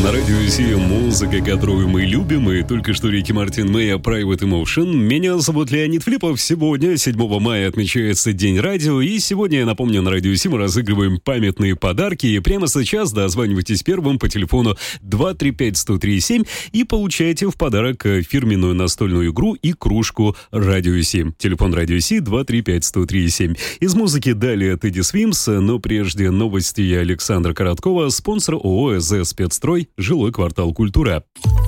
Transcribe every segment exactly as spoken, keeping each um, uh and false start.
На радио Си музыка, которую мы любим, и только что Рики Мартин, Мэя, Private Emotion. Меня зовут Леонид Флипов. Сегодня, седьмого мая, отмечается День радио, и сегодня, я напомню, на радио Си мы разыгрываем памятные подарки, и прямо сейчас дозванивайтесь первым по телефону два три пять сто три семь и получайте в подарок фирменную настольную игру и кружку радио Си. Телефон радио Си два три пять сто три семь. Из музыки далее Тедди Свимс, но прежде новости Александра Короткова, спонсор ООО «ЭЗ Спецстрой», жилой квартал «Культура».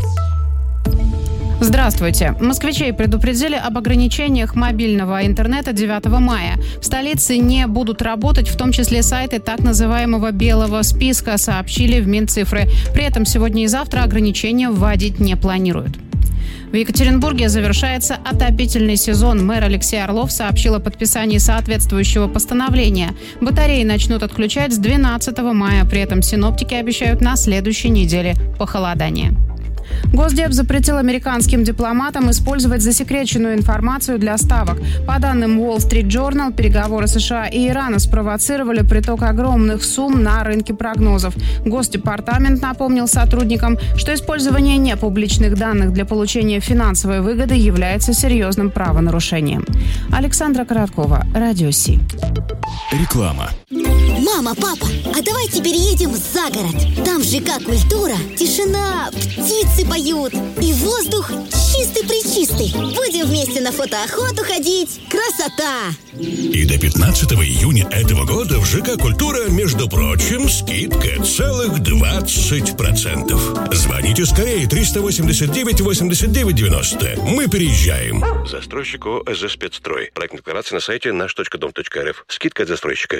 Здравствуйте. Москвичей предупредили об ограничениях мобильного интернета девятого мая. В столице не будут работать, в том числе сайты так называемого белого списка, сообщили в Минцифры. При этом сегодня и завтра ограничения вводить не планируют. В Екатеринбурге завершается отопительный сезон. Мэр Алексей Орлов сообщил о подписании соответствующего постановления. Батареи начнут отключать с двенадцатого мая. При этом синоптики обещают на следующей неделе похолодание. Госдеп запретил американским дипломатам использовать засекреченную информацию для ставок. По данным Wall Street Journal, переговоры США и Ирана спровоцировали приток огромных сумм на рынке прогнозов. Госдепартамент напомнил сотрудникам, что использование непубличных данных для получения финансовой выгоды является серьезным правонарушением. Александра Короткова, Радио Си. Реклама. Мама, папа, а давайте переедем за город. Там ЖК «Культура», тишина, птицы поют и воздух чистый-пречистый. Будем вместе на фотоохоту ходить. Красота! И до пятнадцатого июня этого года в ЖК «Культура», между прочим, скидка целых двадцать процентов. Звоните скорее триста восемьдесят девять восемьдесят девять девяносто. Мы переезжаем. Застройщик ООО «ЭЗ Спецстрой». Проект декларации на сайте наш точка дом точка эр эф. Скидка от застройщика.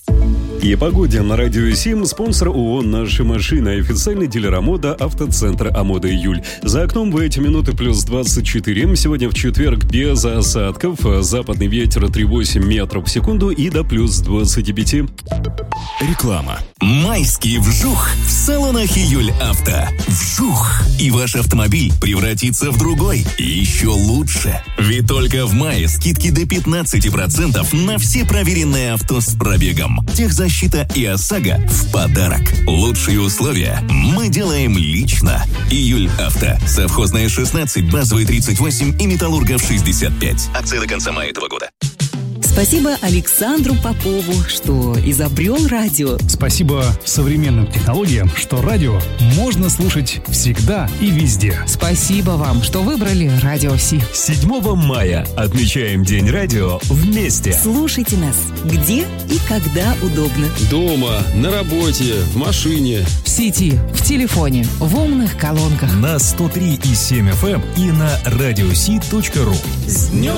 И погоде на радио Сим, спонсор ООО «Наши машины», официальный дилер Амода, автоцентр Амода Июль. За окном в эти минуты плюс двадцать четыре. Сегодня в четверг без осадков. Западный ветер три целых восемь метров в секунду и до плюс двадцати пяти. Реклама. Майский вжух в салонах Июль Авто. Вжух! И ваш автомобиль превратится в другой. И еще лучше. Ведь только в мае скидки до пятнадцати процентов на все проверенные авто с пробегом. Техзащита и ОСАГО в подарок. Лучшие условия мы делаем лично. Июль Авто. Совхозная шестнадцать, базовая тридцать восемь и Металлургов шестьдесят пять. Акция до конца мая этого года. Спасибо Александру Попову, что изобрел радио. Спасибо современным технологиям, что радио можно слушать всегда и везде. Спасибо вам, что выбрали Радио Си. седьмого мая отмечаем День радио вместе. Слушайте нас где и когда удобно. Дома, на работе, в машине. В сети, в телефоне, в умных колонках. На сто три и семь эф эм и на радиоси точка ру. С днем